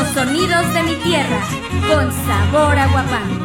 Los sonidos de mi tierra, con sabor a Huapango.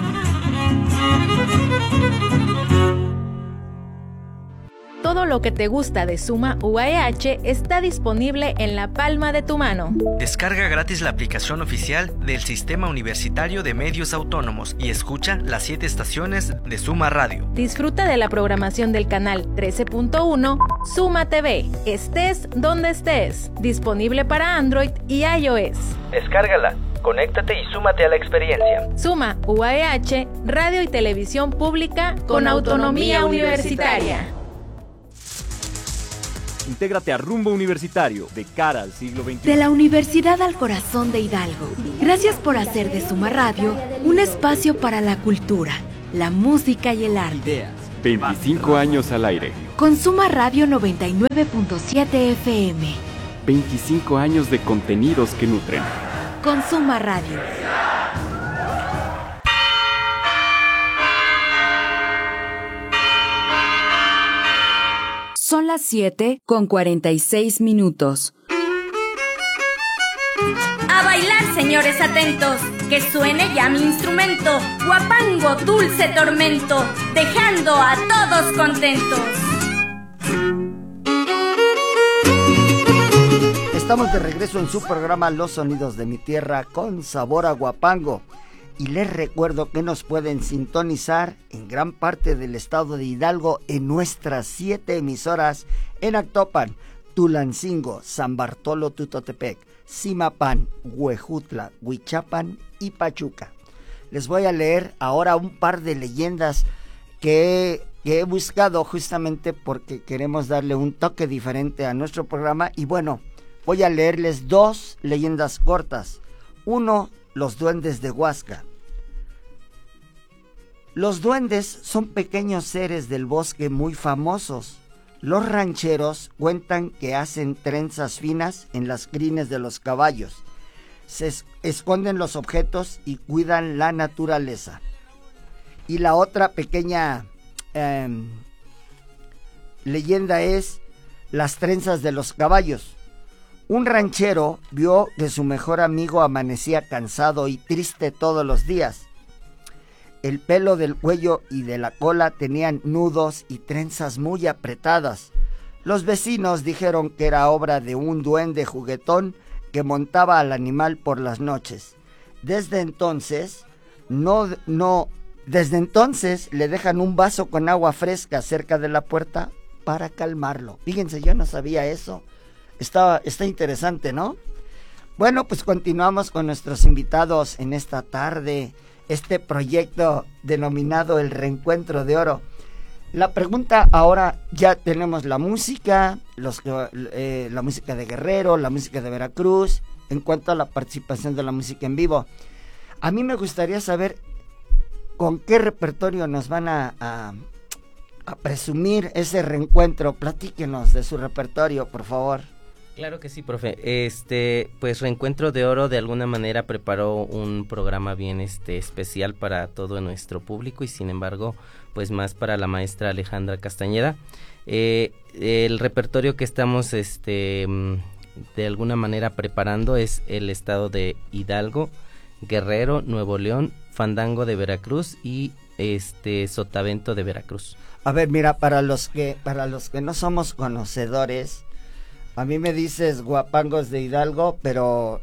Todo lo que te gusta de Suma UAEH está disponible en la palma de tu mano. Descarga gratis la aplicación oficial del Sistema Universitario de Medios Autónomos y escucha las 7 estaciones de Suma Radio. Disfruta de la programación del canal 13.1 Suma TV. Estés donde estés. Disponible para Android y iOS. Descárgala, conéctate y súmate a la experiencia. Suma UAEH, radio y televisión pública con autonomía universitaria. Intégrate a Rumbo Universitario, de cara al siglo XXI. De la Universidad al Corazón de Hidalgo. Gracias por hacer de Suma Radio un espacio para la cultura, la música y el arte. 25 años al aire. Con Suma Radio 99.7 FM. 25 años de contenidos que nutren. Con Suma Radio. Son las 7:46. A bailar, señores atentos, que suene ya mi instrumento, Huapango, dulce tormento, dejando a todos contentos. Estamos de regreso en su programa Los Sonidos de mi Tierra con sabor a Huapango. Y les recuerdo que nos pueden sintonizar en gran parte del estado de Hidalgo en nuestras 7 emisoras en Actopan, Tulancingo, San Bartolo Tutotepec, Zimapán, Huejutla, Huichapan y Pachuca. Les voy a leer ahora un par de leyendas que he buscado justamente porque queremos darle un toque diferente a nuestro programa. Y bueno, voy a leerles 2 leyendas cortas. 1, los duendes de Huasca. Los duendes son pequeños seres del bosque muy famosos. Los rancheros cuentan que hacen trenzas finas en las crines de los caballos. Se esconden los objetos y cuidan la naturaleza. Y la otra pequeña leyenda es las trenzas de los caballos. Un ranchero vio que su mejor amigo amanecía cansado y triste todos los días. El pelo del cuello y de la cola tenían nudos y trenzas muy apretadas. Los vecinos dijeron que era obra de un duende juguetón que montaba al animal por las noches. Desde entonces le dejan un vaso con agua fresca cerca de la puerta para calmarlo. Fíjense, yo no sabía eso. Está interesante, ¿no? Bueno, pues continuamos con nuestros invitados en esta tarde, este proyecto denominado El Reencuentro de Oro. La pregunta ahora, ya tenemos la música, la música de Guerrero, la música de Veracruz, en cuanto a la participación de la música en vivo. A mí me gustaría saber con qué repertorio nos van a presumir ese reencuentro. Platíquenos de su repertorio, por favor. Claro que sí, profe. Pues Reencuentro de Oro de alguna manera preparó un programa bien especial para todo nuestro público y sin embargo, pues más para la maestra Alejandra Castañeda. El repertorio que estamos de alguna manera preparando es el estado de Hidalgo, Guerrero, Nuevo León, Fandango de Veracruz y Sotavento de Veracruz. A ver, mira, para los que no somos conocedores, a mí me dices guapangos de Hidalgo, pero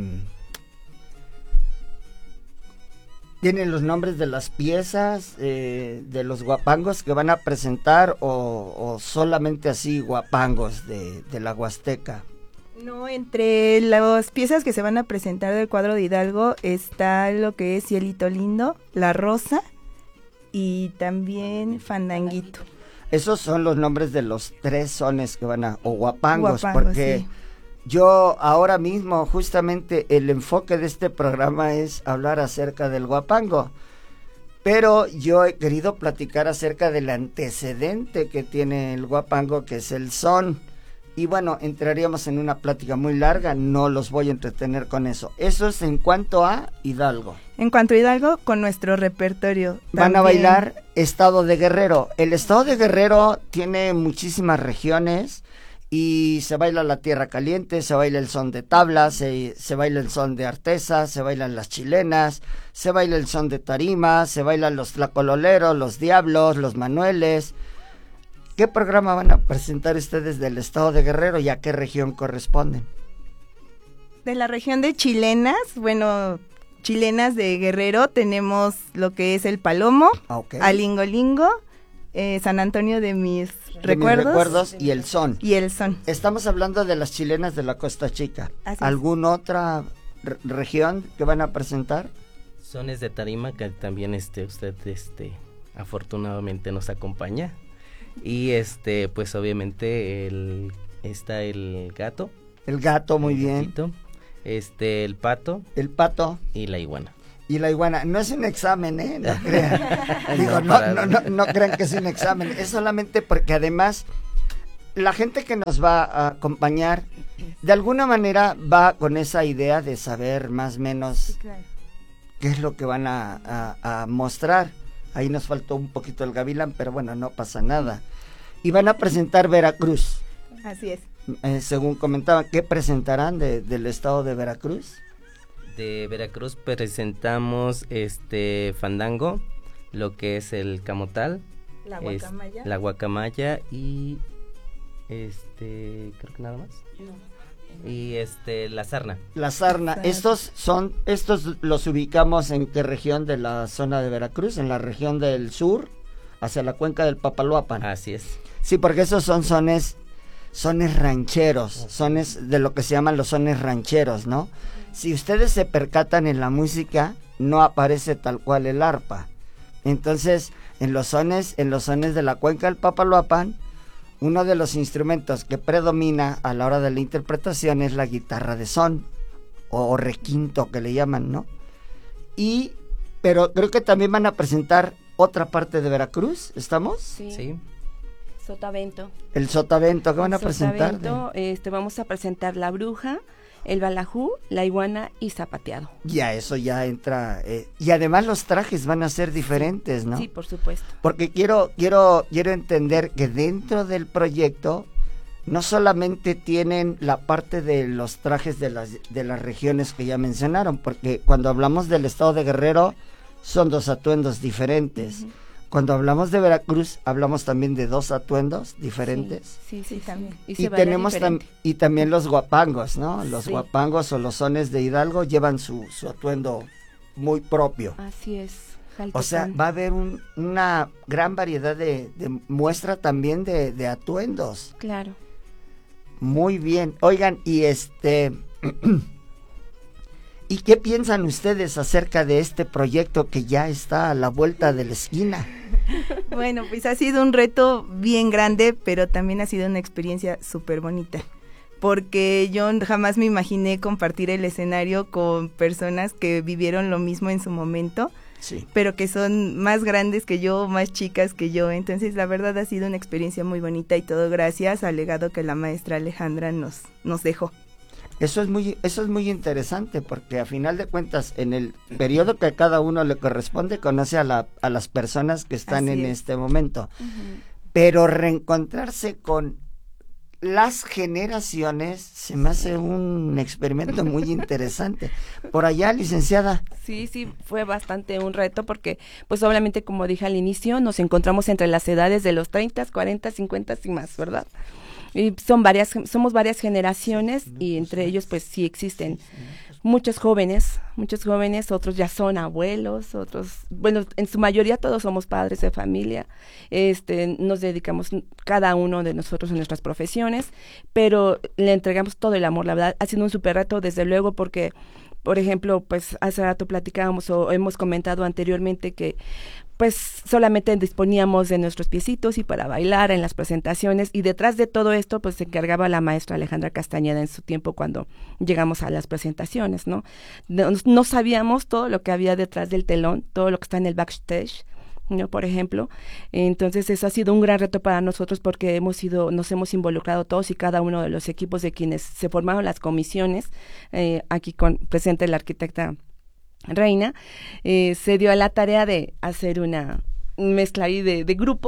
¿tienen los nombres de las piezas de los guapangos que van a presentar o solamente así guapangos de la Huasteca? No, entre las piezas que se van a presentar del cuadro de Hidalgo está lo que es Cielito Lindo, La Rosa y también Fandanguito. Esos son los nombres de los 3 sones que van o guapangos, porque sí. Yo ahora mismo, justamente el enfoque de este programa es hablar acerca del guapango, pero yo he querido platicar acerca del antecedente que tiene el guapango, que es el son. Y bueno, entraríamos en una plática muy larga, no los voy a entretener con eso. Eso es en cuanto a Hidalgo. En cuanto a Hidalgo, con nuestro repertorio. Van a bailar Estado de Guerrero. El Estado de Guerrero tiene muchísimas regiones y se baila la tierra caliente, se baila el son de tabla, se baila el son de artesa, se bailan las chilenas, se baila el son de tarima, se bailan los tlacololeros, los diablos, los manueles. ¿Qué programa van a presentar ustedes del estado de Guerrero y a qué región corresponden? De la región de chilenas, chilenas de Guerrero, tenemos lo que es el Palomo, Alingolingo, San Antonio de mis recuerdos y el son. Y el son. Estamos hablando de las chilenas de la Costa Chica. ¿Alguna otra región que van a presentar? Sones de tarima, que también usted afortunadamente nos acompaña. Y pues obviamente está el gato. El gato, muy bien. Gatito, el pato. El pato. Y la iguana. Y la iguana, no es un examen, no crean. Digo, no crean que es un examen, es solamente porque además la gente que nos va a acompañar de alguna manera va con esa idea de saber más o menos qué es lo que van a mostrar. Ahí nos faltó un poquito el gavilán, pero bueno, no pasa nada. Y van a presentar Veracruz. Así es. Según comentaban, ¿qué presentarán del estado de Veracruz? De Veracruz presentamos fandango, lo que es el camotal, la guacamaya y creo que nada más. No. Y la sarna. La sarna. Estos los ubicamos en qué región de la zona de Veracruz, en la región del sur, hacia la cuenca del Papaloapan. Así es. Sí, porque esos son sones rancheros, sones de lo que se llaman los sones rancheros, ¿no? Si ustedes se percatan en la música, no aparece tal cual el arpa. Entonces, en los sones de la cuenca del Papaloapan, uno de los instrumentos que predomina a la hora de la interpretación es la guitarra de son, o requinto que le llaman, ¿no? Pero creo que también van a presentar otra parte de Veracruz, ¿estamos? Sí. Sotavento. El sotavento, ¿qué van a presentar? Vamos a presentar la bruja, el balajú, la iguana y zapateado. Ya, eso ya entra. Y además los trajes van a ser diferentes, ¿no? Sí, por supuesto. Porque quiero entender que dentro del proyecto no solamente tienen la parte de los trajes de las regiones que ya mencionaron, porque cuando hablamos del estado de Guerrero son 2 atuendos diferentes. Uh-huh. Cuando hablamos de Veracruz, hablamos también de 2 atuendos diferentes. Sí, también. Y tenemos y también los guapangos, ¿no? Los guapangos o los sones de Hidalgo llevan su atuendo muy propio. Así es. O sea, va a haber una gran variedad de muestra también de atuendos. Claro. Muy bien. Oigan, y ¿y qué piensan ustedes acerca de este proyecto que ya está a la vuelta de la esquina? Bueno, pues ha sido un reto bien grande, pero también ha sido una experiencia súper bonita, porque yo jamás me imaginé compartir el escenario con personas que vivieron lo mismo en su momento, pero que son más grandes que yo, más chicas que yo. Entonces la verdad ha sido una experiencia muy bonita, y todo gracias al legado que la maestra Alejandra nos dejó. Eso es muy interesante, porque a final de cuentas, en el periodo que a cada uno le corresponde, conoce a las personas que están en este momento. Uh-huh. Pero reencontrarse con las generaciones se me hace un experimento muy interesante. Por allá, licenciada. Sí, fue bastante un reto, porque pues obviamente, como dije al inicio, nos encontramos entre las edades de los 30, 40, 50 y más, ¿verdad? Y somos varias generaciones, y entre ellos pues sí existen muchos jóvenes, otros ya son abuelos, otros, bueno, en su mayoría todos somos padres de familia. Nos dedicamos cada uno de nosotros en nuestras profesiones, pero le entregamos todo el amor. La verdad ha sido un súper reto, desde luego, porque, por ejemplo, pues hace rato platicábamos o hemos comentado anteriormente que pues solamente disponíamos de nuestros piecitos y para bailar en las presentaciones, y detrás de todo esto pues se encargaba la maestra Alejandra Castañeda en su tiempo cuando llegamos a las presentaciones, ¿no? No sabíamos todo lo que había detrás del telón, todo lo que está en el backstage, ¿no? Por ejemplo, entonces eso ha sido un gran reto para nosotros, porque nos hemos involucrado todos y cada uno de los equipos de quienes se formaron las comisiones, aquí presente la arquitecta Reina, se dio a la tarea de hacer una mezcla ahí de grupos,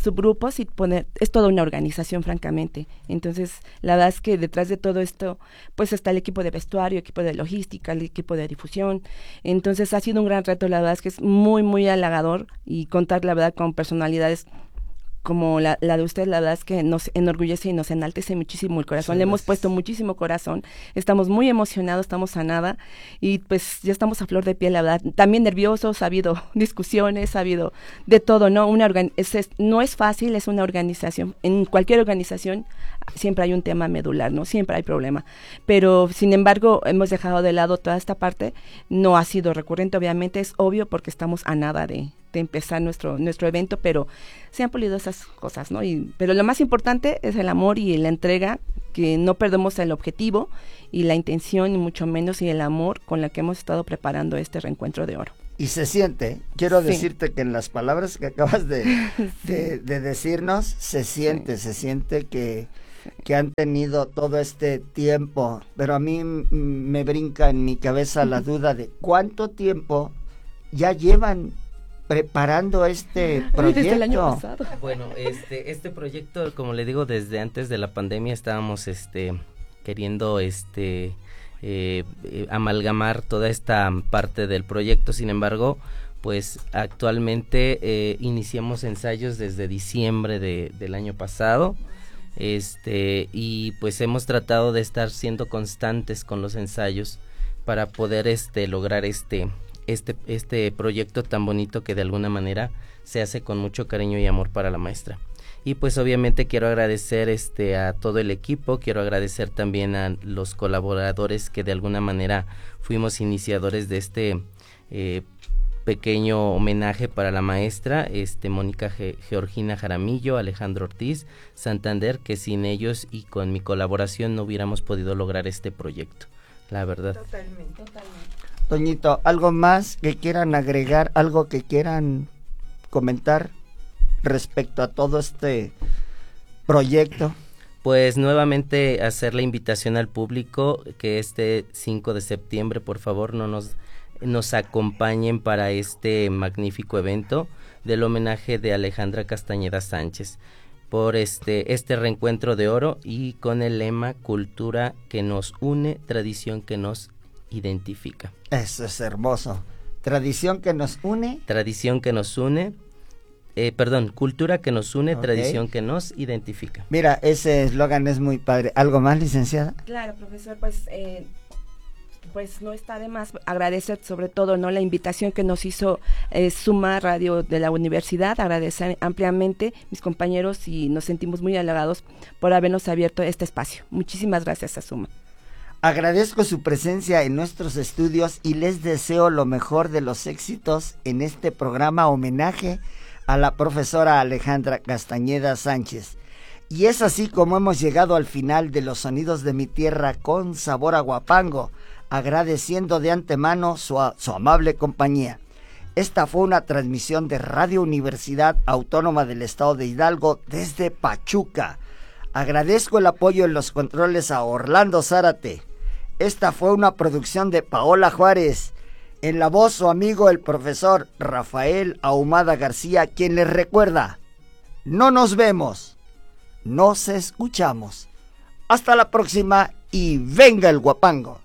subgrupos y es toda una organización, francamente. Entonces, la verdad es que detrás de todo esto, pues está el equipo de vestuario, equipo de logística, el equipo de difusión. Entonces, ha sido un gran reto, la verdad es que es muy, muy halagador, y contar, la verdad, con personalidades como la de usted, la verdad es que nos enorgullece y nos enaltece muchísimo el corazón. Sí, le hemos puesto muchísimo corazón, estamos muy emocionados, estamos a nada, y pues ya estamos a flor de piel, la verdad. También nerviosos, ha habido discusiones, ha habido de todo, ¿no? No es fácil, es una organización. En cualquier organización siempre hay un tema medular, ¿no? Siempre hay problema. Pero, sin embargo, hemos dejado de lado toda esta parte. No ha sido recurrente, obviamente, es obvio, porque estamos a nada de empezar nuestro evento, pero se han pulido esas cosas, ¿no? Pero lo más importante es el amor y la entrega, que no perdemos el objetivo y la intención, y mucho menos, y el amor con la que hemos estado preparando este reencuentro de oro. Y se siente, quiero decirte que en las palabras que acabas de decirnos, se siente que han tenido todo este tiempo, pero a mí me brinca en mi cabeza la duda de cuánto tiempo ya llevan preparando este proyecto. Desde el año pasado. Bueno, este proyecto, como le digo, desde antes de la pandemia estábamos queriendo amalgamar toda esta parte del proyecto. Sin embargo, pues actualmente iniciamos ensayos desde diciembre del año pasado, y pues hemos tratado de estar siendo constantes con los ensayos para poder lograr este proyecto tan bonito, que de alguna manera se hace con mucho cariño y amor para la maestra. Y pues obviamente quiero agradecer a todo el equipo, quiero agradecer también a los colaboradores que de alguna manera fuimos iniciadores de este pequeño homenaje para la maestra, Mónica Georgina Jaramillo, Alejandro Ortiz, Santander, que sin ellos y con mi colaboración no hubiéramos podido lograr este proyecto, la verdad. Totalmente. Toñito, ¿algo más que quieran agregar, algo que quieran comentar respecto a todo este proyecto? Pues nuevamente hacer la invitación al público que este 5 de septiembre, por favor, nos acompañen para este magnífico evento del homenaje de Alejandra Castañeda Sánchez, por este reencuentro de oro, y con el lema cultura que nos une, tradición que nos identifica. Eso es hermoso. Tradición que nos une. Tradición que nos une. Cultura que nos une, okay. Tradición que nos identifica. Mira, ese eslogan es muy padre. ¿Algo más, licenciada? Claro, profesor, pues no está de más agradecer sobre todo, ¿no?, la invitación que nos hizo Suma Radio de la universidad, agradecer ampliamente mis compañeros, y nos sentimos muy halagados por habernos abierto este espacio. Muchísimas gracias a Suma. Agradezco su presencia en nuestros estudios y les deseo lo mejor de los éxitos en este programa homenaje a la profesora Alejandra Castañeda Sánchez. Y es así como hemos llegado al final de Los Sonidos de mi Tierra con sabor a Huapango, agradeciendo de antemano su amable compañía. Esta fue una transmisión de Radio Universidad Autónoma del Estado de Hidalgo desde Pachuca. Agradezco el apoyo en los controles a Orlando Zárate. Esta fue una producción de Paola Juárez. En la voz, su amigo el profesor Rafael Ahumada García, quien les recuerda: no nos vemos, nos escuchamos. Hasta la próxima y venga el Huapango.